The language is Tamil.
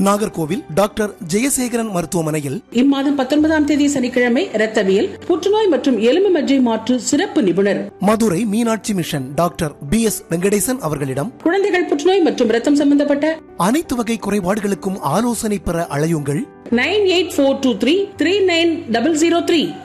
நாகர்கோவில் டாக்டர் ஜெயசேகரன் மருத்துவமனையில் இம்மாதம் 19ஆம் தேதி சனிக்கிழமை இரத்தவியல், புற்றுநோய் மற்றும் எலும்பு மஜ்ஜை மாற்று சிறப்பு நிபுணர். Madurai Meenakshi mission doctor BS Venkatesan அவர்களிடம் குழந்தைகள் புற்றுநோய் மற்றும் இரத்தம் சம்பந்தப்பட்ட அனைத்து வகை குறைபாடுகளுக்கும் ஆலோசனை பெற அழையுங்கள். 9842339003.